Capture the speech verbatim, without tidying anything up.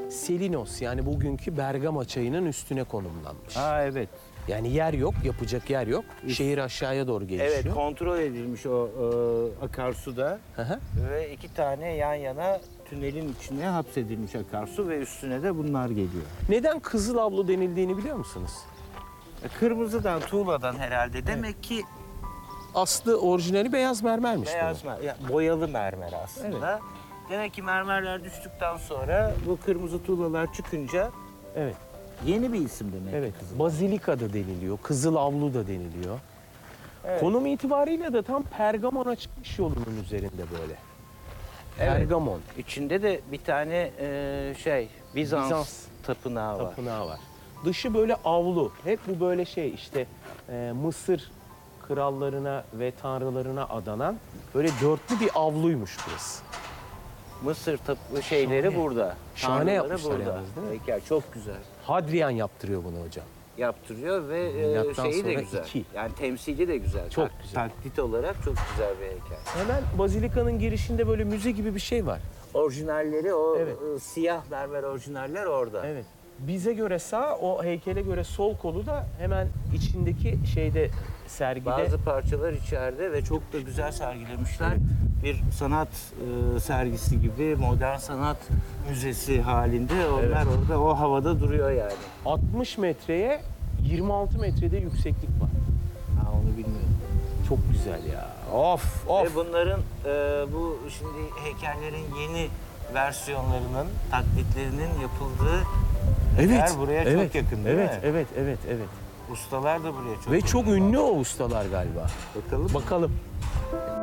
Selinos yani bugünkü Bergama çayının üstüne konumlanmış. Ha evet. Yani yer yok, yapacak yer yok. Şehir aşağıya doğru gelişiyor. Evet, kontrol edilmiş o e, akarsuda Hı hı. ve iki tane yan yana tünelin içine hapsedilmiş akarsu ve üstüne de bunlar geliyor. Neden Kızılavlu denildiğini biliyor musunuz? E, Kırmızıdan, tuğladan herhalde. Demek ki Aslı orijinali beyaz mermermiş. beyaz mer ya, boyalı mermer aslında. Demek ki mermerler düştükten sonra bu kırmızı tuğlalar çıkınca bunun. Evet. yeni bir isim demek. Evet. ki Kızıl. Bazilika da deniliyor, Kızılavlu da deniliyor. Evet. Konum itibariyle de tam Pergamon'a çıkış yolunun üzerinde böyle. Evet. Pergamon İçinde de bir tane e, şey Bizans, Bizans tapınağı var. tapınağı var. Dışı böyle avlu. Hep bu böyle şey işte e, Mısır krallarına ve tanrılarına adanan böyle dörtlü bir avluymuş burası. Mısır tapı şeyleri Şahane. burada. Şahane Tanrıları yapmışlar burada. yalnız, değil mi? Heykel çok güzel. Hadrian yaptırıyor bunu hocam. Yaptırıyor ve e, Milattan şeyi de sonra güzel. iki. Yani temsili de güzel. Çok Tak- güzel. Taklit olarak çok güzel bir heykel. Hemen Bazilika'nın girişinde böyle müze gibi bir şey var. Orijinalleri o Evet. e, siyah mermer orijinaller orada. Evet. Bize göre sağ, o heykele göre sol kolu da hemen içindeki şeyde sergide. Bazı parçalar içeride ve çok da güzel sergilemişler. Evet. Bir sanat e, sergisi gibi, modern sanat müzesi halinde. Onlar Evet. orada o havada duruyor yani. altmış metreye yirmi altı metrede yükseklik var. Ha, onu bilmiyorum. Çok güzel ya. Of of. Ve bunların e, bu şimdi heykellerin yeni versiyonlarının, taklitlerinin yapıldığı Evet. yer buraya evet, çok yakın değil evet, mi? Evet, evet, evet. Ustalar da buraya çok Ve yakın. çok ünlü o ustalar galiba. Bakalım. Bakalım.